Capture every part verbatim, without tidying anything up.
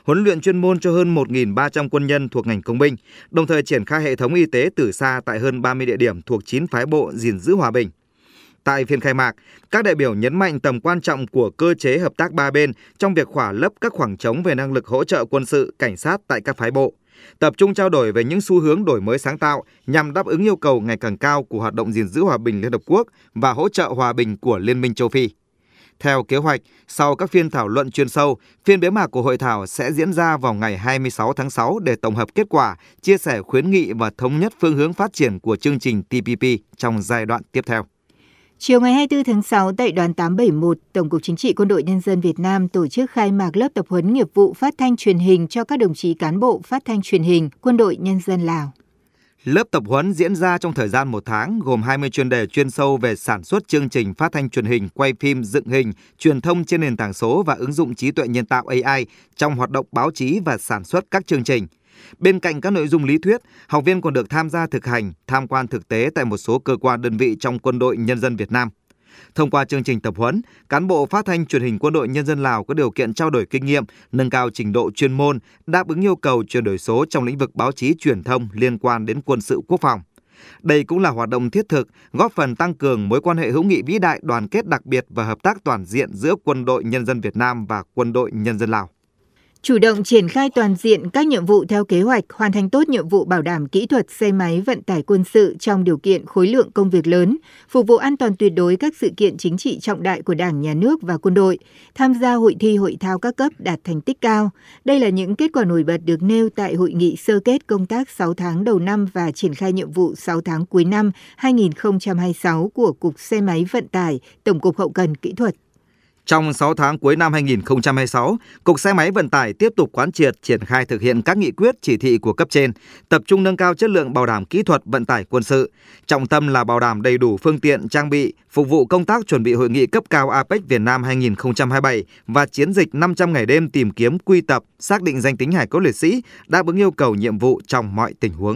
huấn luyện chuyên môn cho hơn một nghìn ba trăm quân nhân thuộc ngành công binh, đồng thời triển khai hệ thống y tế từ xa tại hơn ba mươi địa điểm thuộc chín phái bộ gìn giữ hòa bình. Tại phiên khai mạc, các đại biểu nhấn mạnh tầm quan trọng của cơ chế hợp tác ba bên trong việc khỏa lấp các khoảng trống về năng lực hỗ trợ quân sự, cảnh sát tại các phái bộ, tập trung trao đổi về những xu hướng đổi mới sáng tạo nhằm đáp ứng yêu cầu ngày càng cao của hoạt động gìn giữ hòa bình Liên Hợp Quốc và hỗ trợ hòa bình của Liên minh châu Phi. Theo kế hoạch, sau các phiên thảo luận chuyên sâu, phiên bế mạc của hội thảo sẽ diễn ra vào ngày hai mươi sáu tháng sáu để tổng hợp kết quả, chia sẻ khuyến nghị và thống nhất phương hướng phát triển của chương trình T P P trong giai đoạn tiếp theo. Chiều ngày hai mươi tư tháng sáu, tại đoàn tám bảy mốt, Tổng cục Chính trị Quân đội Nhân dân Việt Nam tổ chức khai mạc lớp tập huấn nghiệp vụ phát thanh truyền hình cho các đồng chí cán bộ phát thanh truyền hình Quân đội Nhân dân Lào. Lớp tập huấn diễn ra trong thời gian một tháng, gồm hai mươi chuyên đề chuyên sâu về sản xuất chương trình phát thanh truyền hình, quay phim, dựng hình, truyền thông trên nền tảng số và ứng dụng trí tuệ nhân tạo A I trong hoạt động báo chí và sản xuất các chương trình. Bên cạnh các nội dung lý thuyết, học viên còn được tham gia thực hành, tham quan thực tế tại một số cơ quan đơn vị trong Quân đội Nhân dân Việt Nam. Thông qua chương trình tập huấn, cán bộ phát thanh truyền hình Quân đội Nhân dân Lào có điều kiện trao đổi kinh nghiệm, nâng cao trình độ chuyên môn, đáp ứng yêu cầu chuyển đổi số trong lĩnh vực báo chí truyền thông liên quan đến quân sự quốc phòng. Đây cũng là hoạt động thiết thực, góp phần tăng cường mối quan hệ hữu nghị vĩ đại, đoàn kết đặc biệt và hợp tác toàn diện giữa Quân đội Nhân dân Việt Nam và Quân đội Nhân dân Lào. Chủ động triển khai toàn diện các nhiệm vụ theo kế hoạch, hoàn thành tốt nhiệm vụ bảo đảm kỹ thuật xe máy vận tải quân sự trong điều kiện khối lượng công việc lớn, phục vụ an toàn tuyệt đối các sự kiện chính trị trọng đại của Đảng, Nhà nước và quân đội, tham gia hội thi hội thao các cấp đạt thành tích cao. Đây là những kết quả nổi bật được nêu tại hội nghị sơ kết công tác sáu tháng đầu năm và triển khai nhiệm vụ sáu tháng cuối năm hai nghìn không trăm hai mươi sáu của Cục Xe máy Vận tải, Tổng cục Hậu cần Kỹ thuật. Trong sáu tháng cuối năm hai nghìn không trăm hai mươi sáu, Cục Xe máy Vận tải tiếp tục quán triệt triển khai thực hiện các nghị quyết chỉ thị của cấp trên, tập trung nâng cao chất lượng bảo đảm kỹ thuật vận tải quân sự. Trọng tâm là bảo đảm đầy đủ phương tiện, trang bị, phục vụ công tác chuẩn bị hội nghị cấp cao a pếch Việt Nam hai nghìn không trăm hai mươi bảy và chiến dịch năm trăm ngày đêm tìm kiếm, quy tập, xác định danh tính hài cốt liệt sĩ, đáp ứng yêu cầu nhiệm vụ trong mọi tình huống.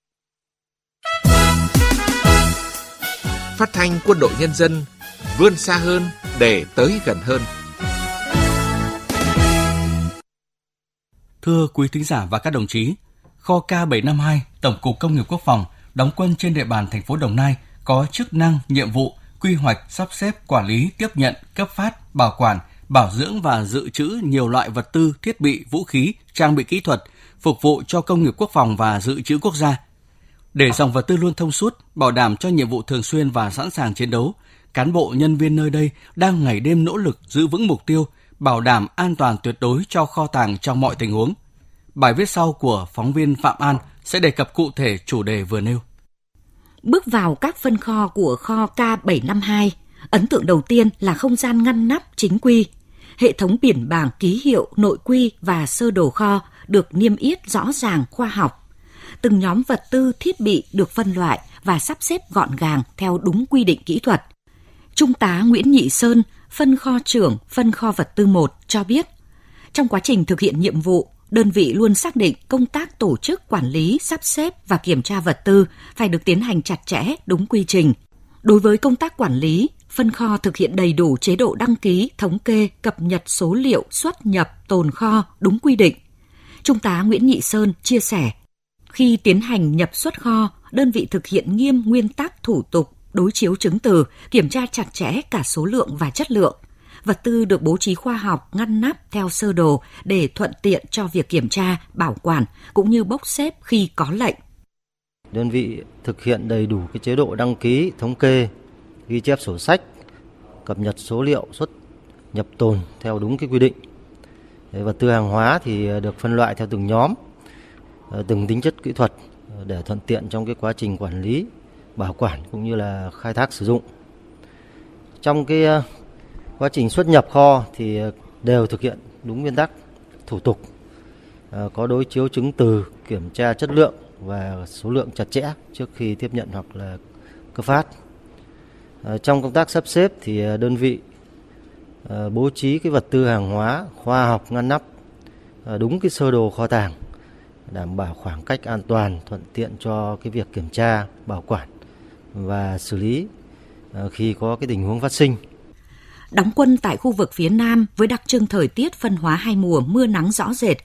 Phát thanh Quân đội Nhân dân vươn xa hơn để tới gần hơn. Thưa quý thính giả và các đồng chí, kho K bảy năm hai Tổng cục Công nghiệp Quốc phòng đóng quân trên địa bàn thành phố Đồng Nai có chức năng, nhiệm vụ quy hoạch, sắp xếp, quản lý, tiếp nhận, cấp phát, bảo quản, bảo dưỡng và dự trữ nhiều loại vật tư, thiết bị, vũ khí, trang bị kỹ thuật phục vụ cho công nghiệp quốc phòng và dự trữ quốc gia. Để dòng vật tư luôn thông suốt, bảo đảm cho nhiệm vụ thường xuyên và sẵn sàng chiến đấu, cán bộ nhân viên nơi đây đang ngày đêm nỗ lực giữ vững mục tiêu, bảo đảm an toàn tuyệt đối cho kho tàng trong mọi tình huống. Bài viết sau của phóng viên Phạm An sẽ đề cập cụ thể chủ đề vừa nêu. Bước vào các phân kho của kho K bảy năm hai, ấn tượng đầu tiên là không gian ngăn nắp chính quy. Hệ thống biển bảng ký hiệu, nội quy và sơ đồ kho được niêm yết rõ ràng, khoa học. Từng nhóm vật tư, thiết bị được phân loại và sắp xếp gọn gàng theo đúng quy định kỹ thuật. Trung tá Nguyễn Nhị Sơn, phân kho trưởng phân kho vật tư một cho biết, trong quá trình thực hiện nhiệm vụ, đơn vị luôn xác định công tác tổ chức quản lý, sắp xếp và kiểm tra vật tư phải được tiến hành chặt chẽ, đúng quy trình. Đối với công tác quản lý, phân kho thực hiện đầy đủ chế độ đăng ký, thống kê, cập nhật số liệu, xuất nhập, tồn kho đúng quy định. Trung tá Nguyễn Nhị Sơn chia sẻ, khi tiến hành nhập xuất kho, đơn vị thực hiện nghiêm nguyên tắc thủ tục, đối chiếu chứng từ, kiểm tra chặt chẽ cả số lượng và chất lượng. Vật tư được bố trí khoa học, ngăn nắp theo sơ đồ để thuận tiện cho việc kiểm tra, bảo quản cũng như bốc xếp khi có lệnh. Đơn vị thực hiện đầy đủ cái chế độ đăng ký, thống kê, ghi chép sổ sách, cập nhật số liệu, xuất nhập tồn theo đúng cái quy định. Vật tư hàng hóa thì được phân loại theo từng nhóm, từng tính chất kỹ thuật để thuận tiện trong cái quá trình quản lý, bảo quản cũng như là khai thác sử dụng. Trong cái quá trình xuất nhập kho thì đều thực hiện đúng nguyên tắc, thủ tục, có đối chiếu chứng từ, kiểm tra chất lượng và số lượng chặt chẽ trước khi tiếp nhận hoặc là cấp phát. Trong công tác sắp xếp thì đơn vị bố trí cái vật tư hàng hóa khoa học, ngăn nắp đúng cái sơ đồ kho tàng, đảm bảo khoảng cách an toàn, thuận tiện cho cái việc kiểm tra, bảo quản và xử lý khi có cái tình huống phát sinh. Đóng quân tại khu vực phía Nam với đặc trưng thời tiết phân hóa hai mùa mưa nắng rõ rệt